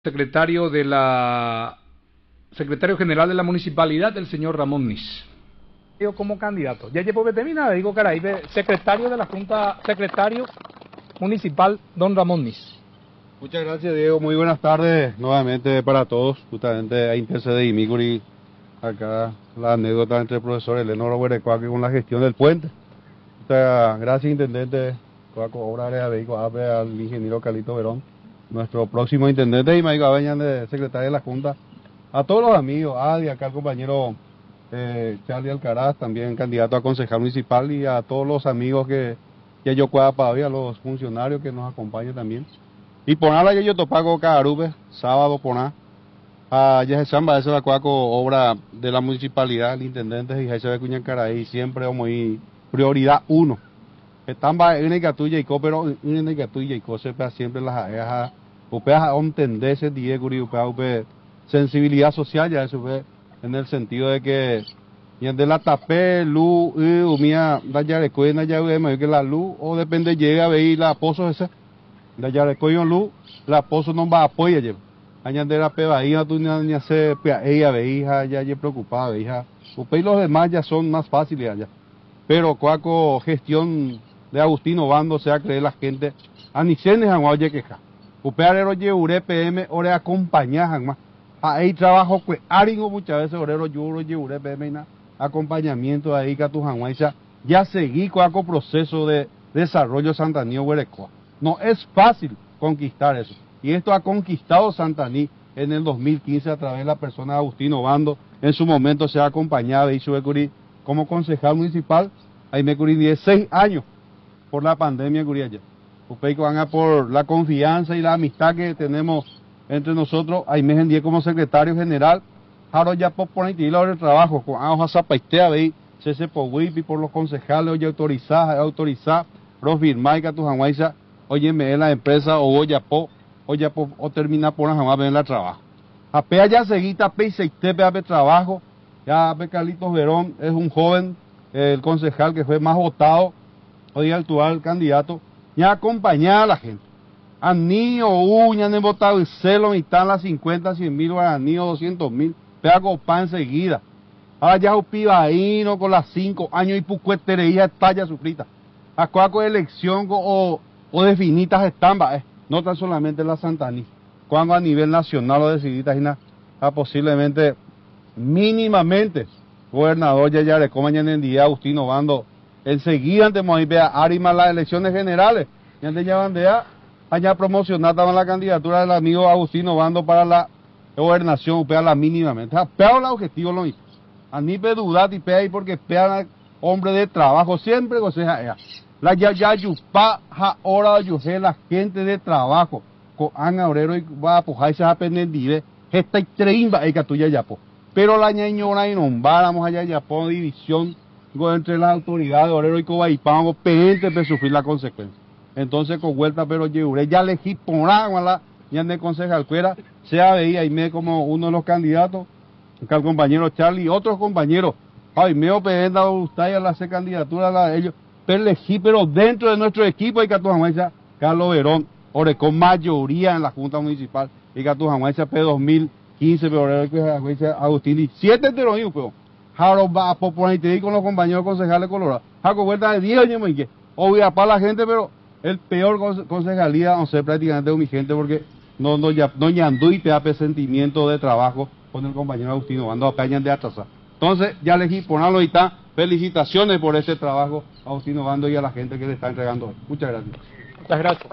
Secretario general de la municipalidad, el señor Ramón Nis. Yo como candidato, ya llevo determinada, digo caray, secretario de la Junta, secretario municipal, don Ramón Nis. Muchas gracias, Diego. Muy buenas tardes nuevamente para todos. Justamente a Intercede y Micuri, acá la anécdota entre el profesor Eleno Huerecuaque con la gestión del puente. Gracias, intendente, obra de Abeico, al ingeniero Carlito Verón, nuestro próximo intendente, y Maico Aveñan, de secretario de la Junta, a todos los amigos, Adi, acá el compañero Charlie Alcaraz, también candidato a concejal municipal, y a todos los amigos que yo pueda todavía, los funcionarios que nos acompañan también. Y poner la yo topaco Carupe, sábado poner a Yesamba, esa es la obra de la municipalidad, el intendente y Jaise de Cuñancaraí, siempre muy prioridad uno. Estamba en el tuya y pero en el tuya y siempre las aejas, upea entender ese Diego y upea sensibilidad social, ya eso ve en el sentido de que y de la tapé luz umía da ya recuerda ya ve que la luz o depende llega a ver la pozo ese da ya recuerdo luz la pozo no va a apoyar ya añade la peba hija tú ni hace ella ve hija ya preocupada hija upea los demás ya son más fáciles allá pero cuaco gestión de Agustino Bando se a creer la gente a ni se nejan oye queja upearero lleure PM ore acompañajan más ahí trabajo que aringo muchas veces orero yo lleure PM acompañamiento ahí que tu janguaiza ya seguí cuaco proceso de desarrollo Santaní Huerecoa. No es fácil conquistar eso y esto ha conquistado Santaní en el 2015 a través de la persona de Agustino Bando. En su momento se ha acompañado de Isu como concejal municipal. Ahí me curí 16 años por la pandemia Curiaya. Ustedes van a por la confianza y la amistad que tenemos entre nosotros. Ahí me envié como secretario general. Ahora ya por poner el trabajo con hojas zapaitea veí se por los concejales oye autorizar firmar que tu janguaiza oye me la empresa o terminar por la jamás ven la trabajo. Apea ya seguita pe y se tepe trabajo. Ya Carlitos Verón es un joven, el concejal que fue más votado, hoy actual candidato, ya acompañaba a la gente. A niños, uñas, han votado y celo, mitad las 50, 100 mil, a niños 200 mil, pega pan enseguida. Ahora ya un pibaíno con las 5 años y pucuetereía talla sufrita. A cuaco elección o definitas estamba, no tan solamente la Santaní, cuando a nivel nacional o deciditas posiblemente mínimamente gobernador ya le coman en día Agustino Bando enseguida antes de arima las elecciones generales y antes ya bandea allá promocionada la candidatura del amigo Agustino Bando para la gobernación upea la mínimamente pero el objetivo lo hizo a ni pedudad y pea ahí porque pea hombre de trabajo siempre goceja la ya yupa ahora yuje la gente de trabajo con obrero y va a pujarse a pendiente esta y treimba que tuya ya po. Pero la ñañora y nombramos allá ya por división entre las autoridades de Orero y Cobaipán, pendiente de sufrir la consecuencia. Entonces con vuelta pero lleuré ya elegí por la ya de concejal cuera, sea veía y me como uno de los candidatos, que el compañero Charlie y otros compañeros, ay me pendiente a usted a la candidatura de ellos, pero elegí pero dentro de nuestro equipo hay que tu jamaica Carlos Verón, con mayoría en la Junta Municipal, y que tu jamaica P2015, pero Agustín, y 7 de los hijos, pero Jaro va a popular y te di con los compañeros concejales colorados. Jaco vuelta de 10 años, y que obvia para la gente, pero el peor concejalía, no sé, prácticamente mi gente, porque no ñandú y te da presentimiento de trabajo con el compañero Agustino, cuando apañan de atrasar. Entonces, ya elegí ponerlo y está. Felicitaciones por este trabajo, Agustino Bando, y a la gente que le está entregando hoy. Muchas gracias. Muchas gracias.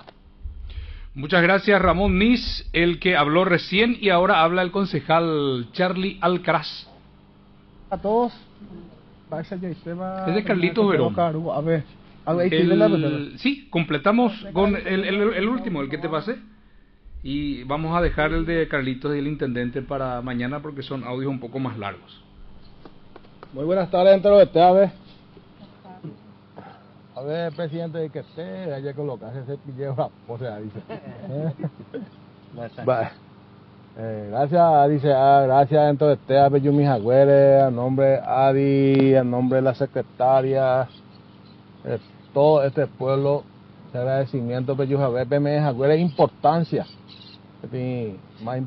Muchas gracias, Ramón Nis, el que habló recién, y ahora habla el concejal Charlie Alcaraz. A todos. Es de Carlitos Verón. A ver. Sí, completamos con el último, el que te pasé. Y vamos a dejar el de Carlitos y el intendente para mañana porque son audios un poco más largos. Muy buenas tardes, dentro de usted, a ver, presidente, de que esté, hay que colocarse ese pilleo, o sea, dice. Gracias, dice, gracias dentro de usted, a ver, yo mis agüeres, a nombre de Adi, a nombre de la secretaria, todo este pueblo, agradecimiento, pero yo a ver, me agüeres importancia más